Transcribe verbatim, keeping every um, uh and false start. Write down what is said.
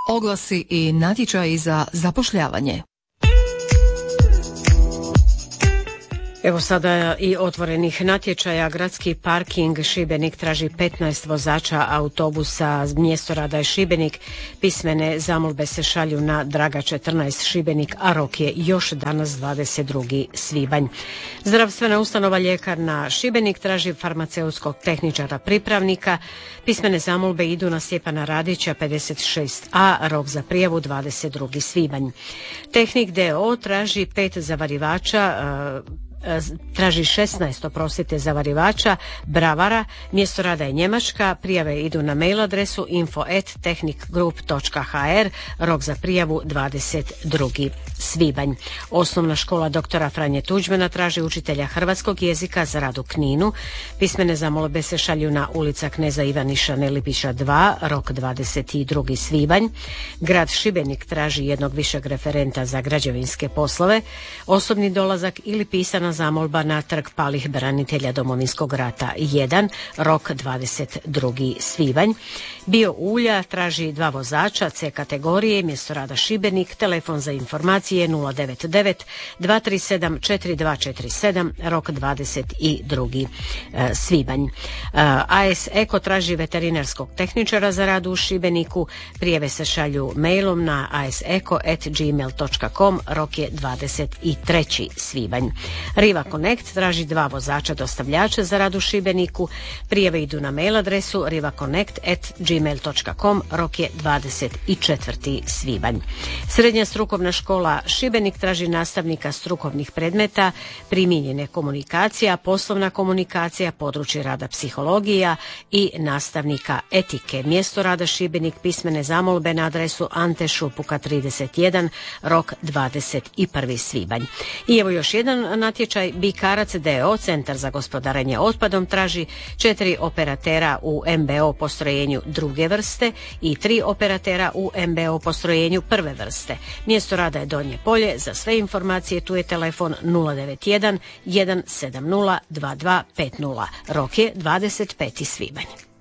Oglasi i natječaji za zapošljavanje. Evo sada i otvorenih natječaja. Gradski parking Šibenik traži petnaest vozača autobusa. Mjesto rada je Šibenik. Pismene zamolbe se šalju na Draga četrnaest Šibenik, a rok je još danas dvadeset drugi svibanj. Zdravstvena ustanova Ljekarna Šibenik traži farmaceutskog tehničara pripravnika. Pismene zamolbe idu na Stjepana Radića pedeset šest a, rok za prijavu dvadeset drugi svibanj. Tehnik d o o traži pet zavarivača, traži šesnaest, oprostite, zavarivača, bravara, mjesto rada je Njemačka, prijave idu na mail adresu info at tehnikgrup točka h r, rok za prijavu dvadeset drugi svibanj. Osnovna škola doktora Franje Tuđmana traži učitelja hrvatskog jezika za rad u Kninu. Pismene zamolbe se šalju na ulica Kneza Ivaniša Nelipića dva, rok dvadeset drugi svibanj. Grad Šibenik traži jednog višeg referenta za građevinske poslove. Osobni dolazak ili pisana zamolba na Trg palih branitelja Domovinskog rata jedan, rok dvadeset drugi svibanj. Bio ulja traži dva vozača C kategorije, mjesto rada Šibenik, telefon za informacije nula devet devet dva tri sedam četiri dva četiri sedam, rok dvadeset drugi svibanj. A S Eko traži veterinarskog tehničara za rad u Šibeniku, prijave se šalju mailom na a s eko at gmail točka com, rok je dvadeset treći svibanj. Riva Connect traži dva vozača dostavljača za rad u Šibeniku, prijave idu na mail adresu riva connect at gmail točka com, rok je dvadeset četvrti svibanj. Srednja strukovna škola Šibenik traži nastavnika strukovnih predmeta, primijenjene komunikacija, poslovna komunikacija, područje rada psihologija i nastavnika etike. Mjesto rada Šibenik, pismene zamolbe na adresu Ante Šupuka trideset jedan, rok dvadeset prvi svibanj. I evo još jedan natječaj. Bikarac d o o, Centar za gospodarenje otpadom, traži četiri operatera u M B O postrojenju druge vrste i tri operatera u M B O postrojenju prve vrste. Mjesto rada je Donje Polje. Za sve informacije tu je telefon nula devet jedan jedan sedam nula dva dva pet nula. Rok je dvadeset peti svibanj.